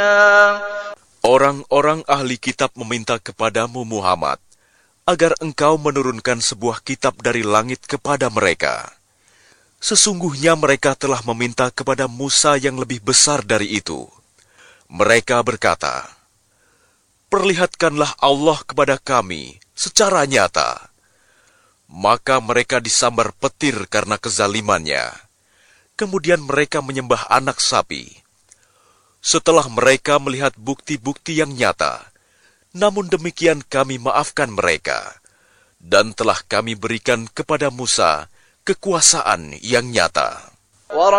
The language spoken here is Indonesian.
Orang-orang ahli kitab meminta kepadamu Muhammad, agar engkau menurunkan sebuah kitab dari langit kepada mereka. Sesungguhnya mereka telah meminta kepada Musa yang lebih besar dari itu. Mereka berkata, "Perlihatkanlah Allah kepada kami secara nyata." Maka mereka disambar petir karena kezalimannya. Kemudian mereka menyembah anak sapi. Setelah mereka melihat bukti-bukti yang nyata, namun demikian kami maafkan mereka, dan telah kami berikan kepada Musa kekuasaan yang nyata.